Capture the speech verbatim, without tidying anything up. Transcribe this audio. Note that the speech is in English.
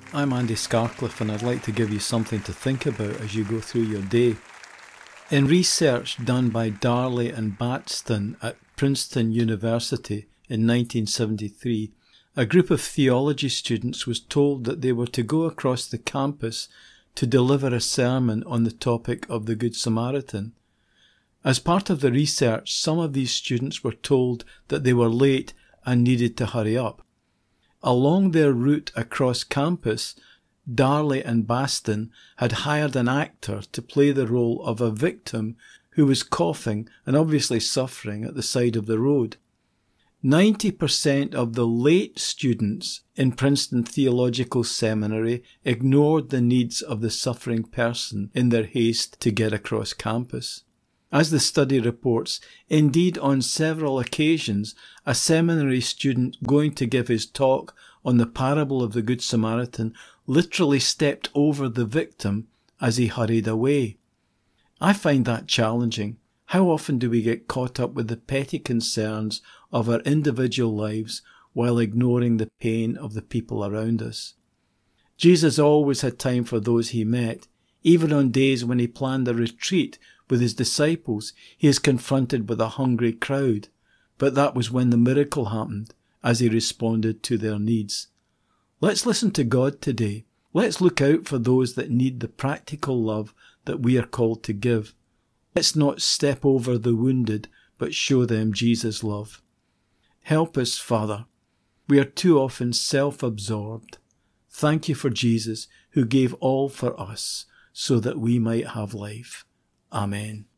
I'm Andy Scarcliffe, and I'd like to give you something to think about as you go through your day. In research done by Darley and Battston at Princeton University in nineteen seventy-three, a group of theology students was told that they were to go across the campus to deliver a sermon on the topic of the Good Samaritan. As part of the research, some of these students were told that they were late and needed to hurry up. Along their route across campus, Darley and Battston had hired an actor to play the role of a victim who was coughing and obviously suffering at the side of the road. ninety percent of the late students in Princeton Theological Seminary ignored the needs of the suffering person in their haste to get across campus. As the study reports, indeed on several occasions, a seminary student going to give his talk on the parable of the Good Samaritan literally stepped over the victim as he hurried away. I find that challenging. How often do we get caught up with the petty concerns of our individual lives while ignoring the pain of the people around us? Jesus always had time for those he met. Even on days when he planned a retreat with his disciples, he is confronted with a hungry crowd. But that was when the miracle happened, as he responded to their needs. Let's listen to God today. Let's look out for those that need the practical love that we are called to give. Let's not step over the wounded, but show them Jesus' love. Help us, Father. We are too often self-absorbed. Thank you for Jesus, who gave all for us so that we might have life. Amen.